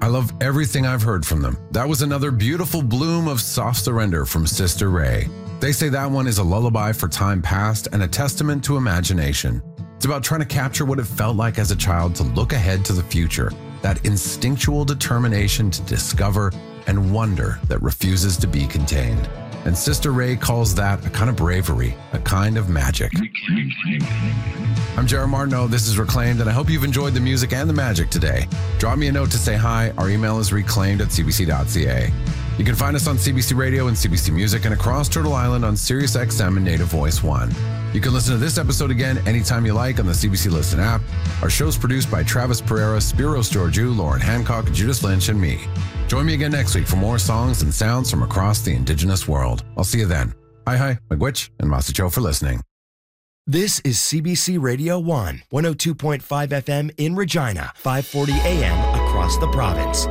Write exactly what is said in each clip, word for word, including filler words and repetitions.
I love everything I've heard from them. That was another beautiful bloom of soft surrender from Sister Ray. They say that one is a lullaby for time past and a testament to imagination. It's about trying to capture what it felt like as a child to look ahead to the future, that instinctual determination to discover and wonder that refuses to be contained. And Sister Ray calls that a kind of bravery, a kind of magic. I'm Jared Martineau. This is Reclaimed, and I hope you've enjoyed the music and the magic today. Drop me a note to say hi. Our email is reclaimed at c b c dot c a. You can find us on C B C Radio and C B C Music and across Turtle Island on Sirius X M and Native Voice one. You can listen to this episode again anytime you like on the C B C Listen app. Our show's produced by Travis Pereira, Spiros Georgiou, Lauren Hancock, Judith Lynch, and me. Join me again next week for more songs and sounds from across the Indigenous world. I'll see you then. Hi, hi, Miigwech, and Masicho for listening. This is C B C Radio one, one oh two point five F M in Regina, five forty A M across the province.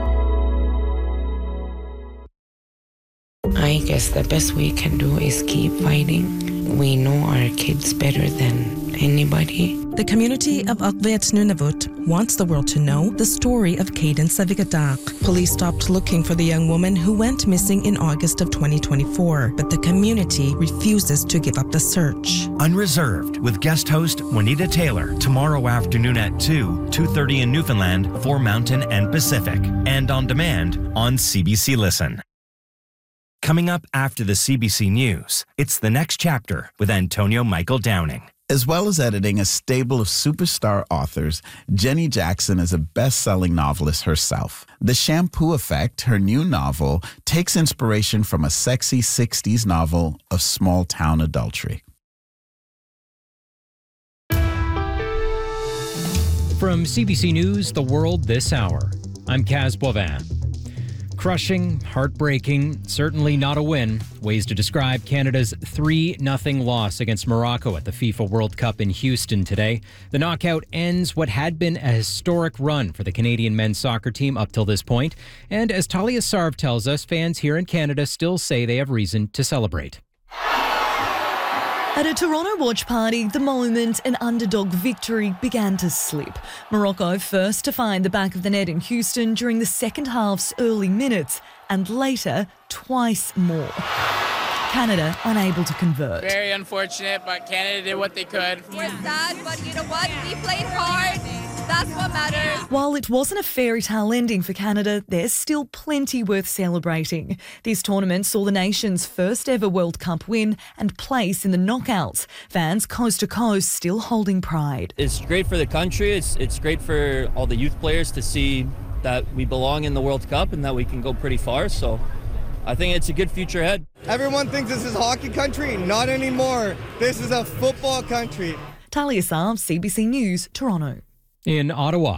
I guess the best we can do is keep fighting. We know our kids better than anybody. The community of Akvet Nunavut wants the world to know the story of Caden Savigadak. Police stopped looking for the young woman who went missing in August of twenty twenty-four, but the community refuses to give up the search. Unreserved with guest host Juanita Taylor tomorrow afternoon at two, two thirty in Newfoundland for Mountain and Pacific, and on demand on C B C Listen. Coming up after the C B C News, it's The Next Chapter with Antonio Michael Downing. As well as editing a stable of superstar authors, Jenny Jackson is a best-selling novelist herself. The Shampoo Effect, her new novel, takes inspiration from a sexy sixties novel of small-town adultery. From C B C News, The World This Hour, I'm Kaz Boivin. Crushing, heartbreaking, certainly not a win. Ways to describe Canada's three nothing loss against Morocco at the FIFA World Cup in Houston today. The knockout ends what had been a historic run for the Canadian men's soccer team up till this point. And as Talia Sarv tells us, fans here in Canada still say they have reason to celebrate. At a Toronto watch party, the moment an underdog victory began to slip. Morocco first to find the back of the net in Houston during the second half's early minutes, and later twice more. Canada unable to convert. Very unfortunate, but Canada did what they could. We're sad, but you know what? We played hard. That's what matters. While it wasn't a fairy tale ending for Canada, there's still plenty worth celebrating. This tournament saw the nation's first ever World Cup win and place in the knockouts. Fans coast to coast still holding pride. It's great for the country. It's it's great for all the youth players to see that we belong in the World Cup and that we can go pretty far. So I think it's a good future ahead. Everyone thinks this is hockey country. Not anymore. This is a football country. Talia Sarv, C B C News, Toronto. In Ottawa.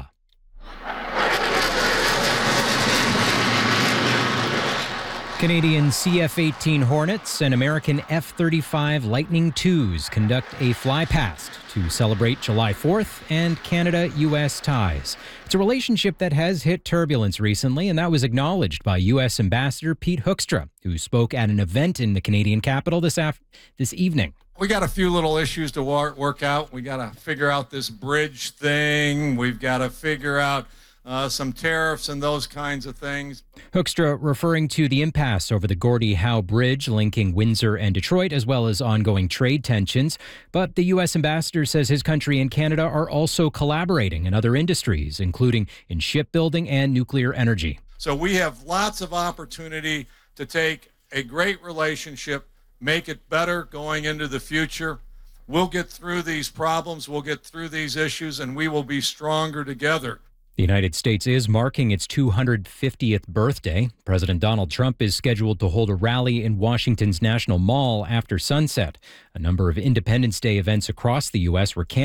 Canadian C F eighteen Hornets and American F thirty-five Lightning twos conduct a fly-past to celebrate July fourth and Canada-U S ties. It's a relationship that has hit turbulence recently, and that was acknowledged by U S Ambassador Pete Hoekstra, who spoke at an event in the Canadian capital this af- this evening. We got a few little issues to work out. We got to figure out this bridge thing. We've got to figure out uh, some tariffs and those kinds of things. Hoekstra referring to the impasse over the Gordie Howe Bridge linking Windsor and Detroit, as well as ongoing trade tensions. But the U S ambassador says his country and Canada are also collaborating in other industries, including in shipbuilding and nuclear energy. So we have lots of opportunity to take a great relationship, make it better going into the future. We'll get through these problems, we'll get through these issues, and we will be stronger together. The United States is marking its two hundred fiftieth birthday. President Donald Trump is scheduled to hold a rally in Washington's National Mall after sunset. A number of Independence Day events across the U S were canceled.